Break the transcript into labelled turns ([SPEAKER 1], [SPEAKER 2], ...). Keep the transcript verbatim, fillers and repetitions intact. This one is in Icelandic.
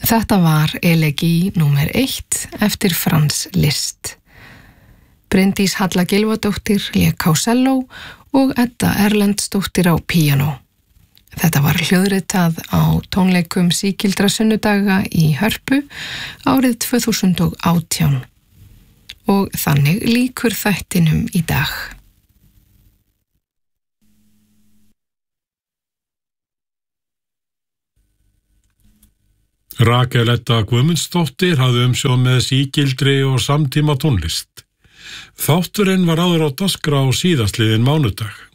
[SPEAKER 1] Þetta var elegi númer eitt eftir Franz Liszt. Bryndís Halla Gylfadóttir lék á selló og Edda Erlendsdóttir á píanó. Þetta var hljóðritað á tónleikum sígildra sunnudaga í Hörpu árið tvö þúsund og átján. Og þannig lýkur þættinum í dag.
[SPEAKER 2] Rakel Edda Guðmundsdóttir hafði umsjón með sígildri og samtíma tónlist. Þátturinn var áður á dagskrá síðastliðinn mánudag.